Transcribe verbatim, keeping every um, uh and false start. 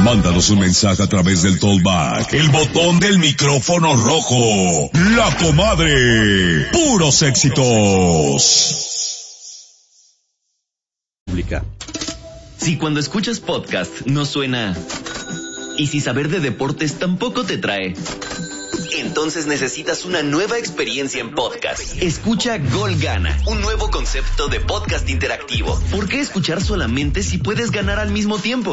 Mándanos un mensaje a través del Talkback, el botón del micrófono rojo. La Comadre. Puros éxitos. Si cuando escuchas podcast no suena, y si saber de deportes tampoco te trae, entonces necesitas una nueva experiencia en podcast. Escucha Gol Gana, un nuevo concepto de podcast interactivo. ¿Por qué escuchar solamente si puedes ganar al mismo tiempo?